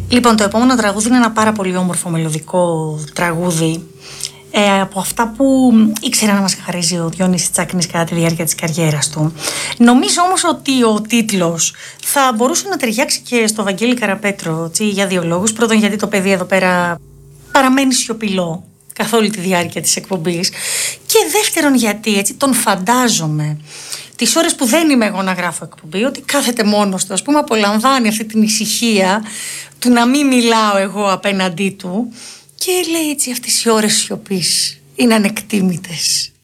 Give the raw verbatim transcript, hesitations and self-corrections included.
Λοιπόν, το επόμενο τραγούδι είναι ένα πάρα πολύ όμορφο μελωδικό τραγούδι. Ε, από αυτά που ήξερα να μας χαρίζει ο Διόνυσης Τσάκνης κατά τη διάρκεια της καριέρας του. Νομίζω όμως ότι ο τίτλος θα μπορούσε να ταιριάξει και στο Βαγγέλη Καραπέτρο, έτσι, για δύο λόγους. Πρώτον, γιατί το παιδί εδώ πέρα παραμένει σιωπηλό καθ' όλη τη διάρκεια της εκπομπής. Και δεύτερον, γιατί έτσι τον φαντάζομαι τις ώρες που δεν είμαι εγώ να γράφω εκπομπή, ότι κάθεται μόνος του, ας πούμε, απολαμβάνει αυτή την ησυχία του να μην μιλάω εγώ απέναντί του. Και λέει έτσι, αυτές οι ώρες σιωπής είναι ανεκτήμητες.